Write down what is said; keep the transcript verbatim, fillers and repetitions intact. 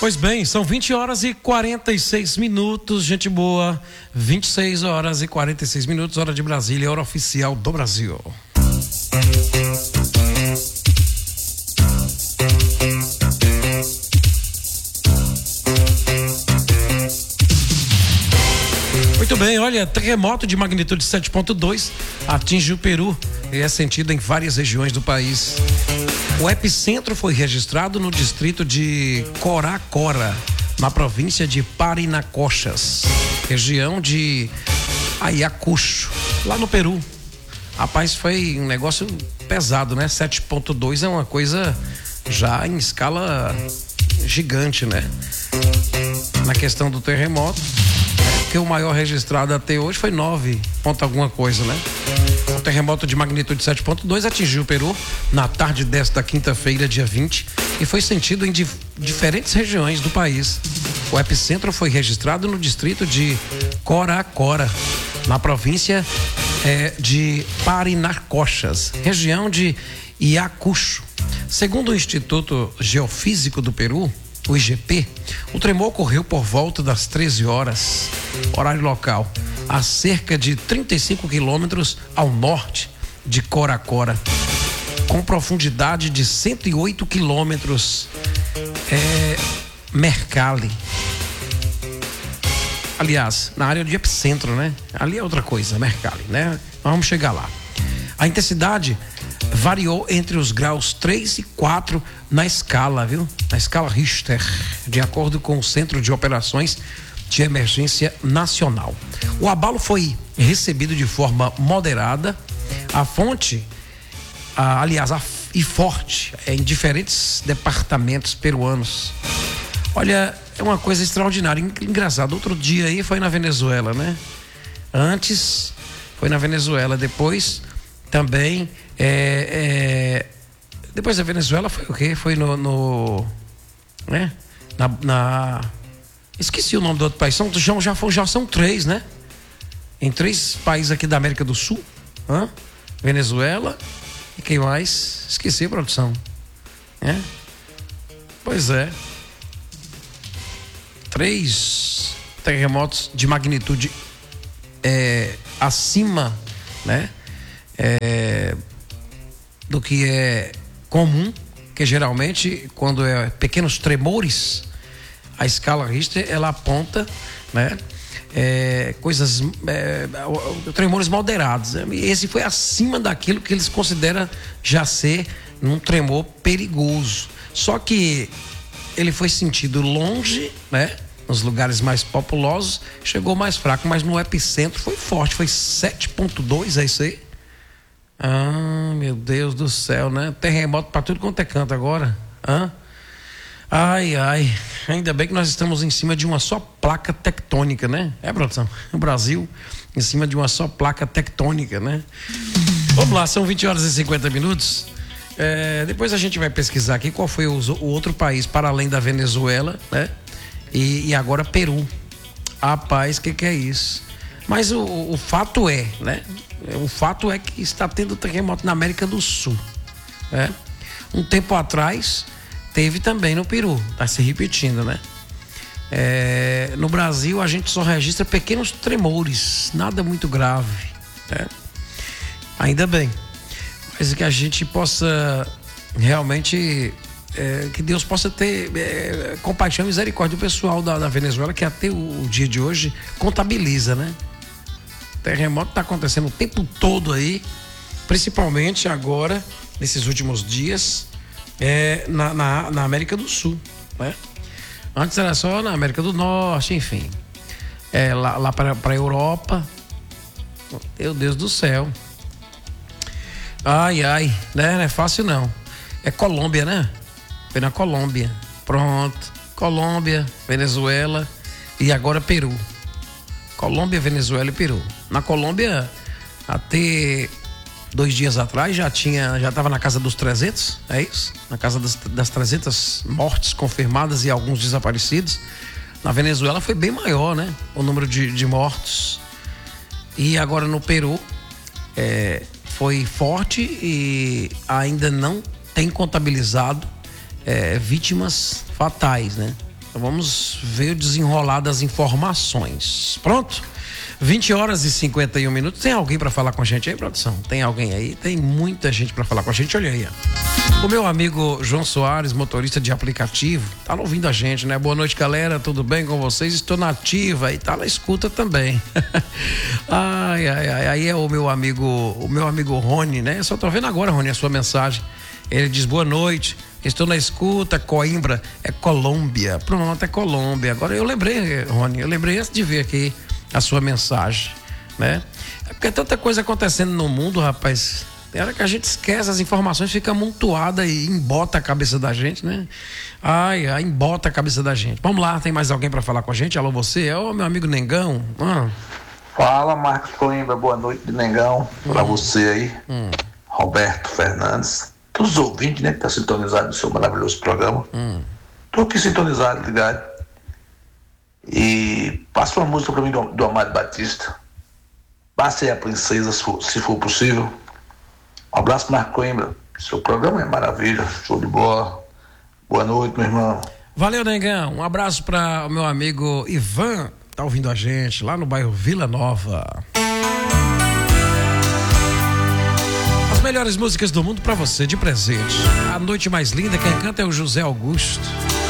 Pois bem, são vinte horas e quarenta e seis minutos, gente boa. vinte e seis horas e quarenta e seis minutos, hora de Brasília, hora oficial do Brasil. Muito bem, olha, terremoto de magnitude sete ponto dois atinge o Peru e é sentido em várias regiões do país. O epicentro foi registrado no distrito de Coracora, na província de Parinacochas, região de Ayacucho, lá no Peru. Rapaz, foi um negócio pesado, né? sete ponto dois é uma coisa já em escala gigante, né? Na questão do terremoto, que o maior registrado até hoje foi nove ponto alguma coisa, né? O terremoto de magnitude sete ponto dois atingiu o Peru na tarde desta quinta-feira, dia vinte, e foi sentido em dif- diferentes regiões do país. O epicentro foi registrado no distrito de Coracora, na província eh, de Parinacochas, região de Ayacucho. Segundo o Instituto Geofísico do Peru, o I G P, o tremor ocorreu por volta das treze horas, horário local, a cerca de trinta e cinco quilômetros ao norte de Coracora, com profundidade de cento e oito quilômetros. É, Mercalli. Aliás, na área de epicentro, né? Ali é outra coisa, Mercalli, né? Mas vamos chegar lá. A intensidade variou entre os graus três e quatro na escala, viu? Na escala Richter, de acordo com o Centro de Operações de Emergência Nacional. O abalo foi recebido de forma moderada. A fonte, a, aliás, a, e forte em diferentes departamentos peruanos. Olha, é uma coisa extraordinária, engraçado. Outro dia aí foi na Venezuela, né? Antes foi na Venezuela, depois também é, é, depois da Venezuela foi o quê? Foi no, no né? Na, na esqueci o nome do outro país. São, já, já, já são três, né? Em três países aqui da América do Sul. Hã? Venezuela e quem mais? Esqueci a produção. É? Pois é. Três terremotos de magnitude é, acima, né? É, do que é comum, que geralmente quando é pequenos tremores, a escala Richter ela aponta, né? É, coisas é, tremores moderados. Esse foi acima daquilo que eles consideram já ser um tremor perigoso. Só que ele foi sentido longe, né? Nos lugares mais populosos, chegou mais fraco, mas no epicentro foi forte, foi sete ponto dois, é isso aí? Ah, meu Deus do céu, né? Terremoto pra tudo quanto é canto agora. Hã? Ai, ai, ainda bem que nós estamos em cima de uma só placa tectônica, né? É, produção? O Brasil, em cima de uma só placa tectônica, né? Vamos lá, são vinte horas e cinquenta minutos. É, depois a gente vai pesquisar aqui qual foi o, o outro país para além da Venezuela, né? E, e agora Peru. Rapaz, o que, que é isso? Mas o, o fato é, né? O fato é que está tendo terremoto na América do Sul, né? Um tempo atrás teve também no Peru, está se repetindo, né? É, no Brasil a gente só registra pequenos tremores, nada muito grave, né? Ainda bem, mas que a gente possa realmente, é, que Deus possa ter é, compaixão e misericórdia do pessoal da, da Venezuela, que até o, o dia de hoje contabiliza, né? Terremoto está acontecendo o tempo todo aí, principalmente agora, nesses últimos dias, é, na, na, na América do Sul, né? Antes era só na América do Norte, enfim. É, lá lá para a Europa. Meu Deus do céu. Ai, ai, né? Não é fácil não. É Colômbia, né? Foi na Colômbia. Pronto. Colômbia, Venezuela e agora Peru. Colômbia, Venezuela e Peru. Na Colômbia, até dois dias atrás já tinha, já estava na casa dos trezentos, é isso? Na casa das, das trezentas mortes confirmadas e alguns desaparecidos. Na Venezuela foi bem maior, né? O número de, de mortos. E agora no Peru é, foi forte e ainda não tem contabilizado é, vítimas fatais, né? Então vamos ver o desenrolar das informações. Pronto? vinte horas e cinquenta e um minutos. Tem alguém para falar com a gente aí, produção? Tem alguém aí? Tem muita gente para falar com a gente. Olha aí. Ó. O meu amigo João Soares, motorista de aplicativo, tá ouvindo a gente, né? Boa noite, galera. Tudo bem com vocês? Estou na ativa e tá na escuta também. ai, ai, ai. Aí é o meu amigo, o meu amigo Rony, né? Eu só tô vendo agora, Rony, a sua mensagem. Ele diz: boa noite. Estou na escuta, Coimbra, é Colômbia. Pronto, é Colômbia. Agora eu lembrei, Rony, eu lembrei antes de ver aqui a sua mensagem, né? É porque é tanta coisa acontecendo no mundo, rapaz. Tem hora que a gente esquece, as informações ficam amontoadas e embota a cabeça da gente, né? Ai, ai, embota a cabeça da gente. Vamos lá, tem mais alguém para falar com a gente? Alô, você? É o meu amigo Nengão. Ah. Fala, Marcos Coimbra, boa noite, Nengão. Hum. Para você aí, hum. Roberto Fernandes. Todos os ouvintes, né, que tá sintonizado no seu maravilhoso programa. Hum. Tô aqui sintonizado, ligado? E passa uma música para mim do, do Amado Batista. Passe aí a princesa, se for, se for possível. Um abraço, Marco Coimbra. Seu programa é maravilha, show de bola. Boa noite, meu irmão. Valeu, Negão. Um abraço para o meu amigo Ivan, tá ouvindo a gente lá no bairro Vila Nova. As melhores músicas do mundo para você de presente. A noite mais linda, quem canta é o José Augusto.